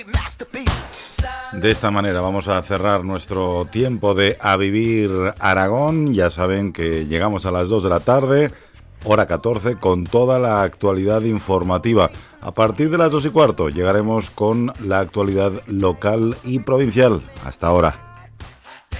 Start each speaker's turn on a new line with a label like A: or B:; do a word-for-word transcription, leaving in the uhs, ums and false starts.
A: De esta manera vamos a cerrar nuestro tiempo de A Vivir Aragón. Ya saben que llegamos a las dos de la tarde, hora catorce, con toda la actualidad informativa. A partir de las dos y cuarto llegaremos con la actualidad local y provincial. Hasta ahora.